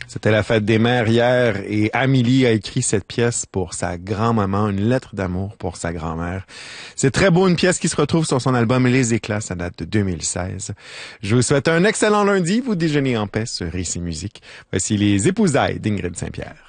C'était la fête des mères hier et Amélie a écrit cette pièce pour sa grand-maman, une lettre d'amour pour sa grand-mère. C'est très beau, une pièce qui se retrouve sur son album Les Éclats, ça date de 2016. Je vous souhaite un excellent lundi, vous déjeunez en paix sur Ici Musique. Voici les épousailles d'Ingrid Saint-Pierre.